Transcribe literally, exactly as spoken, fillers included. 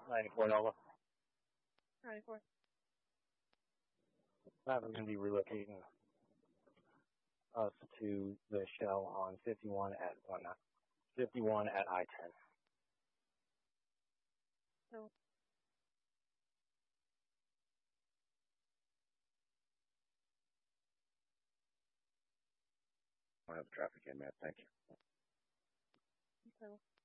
ninety-four Nova. ninety-four. That was going to be relocating us to the shell on fifty-one at one, fifty-one at I ten. No. I have traffic in, Matt. Thank you. No.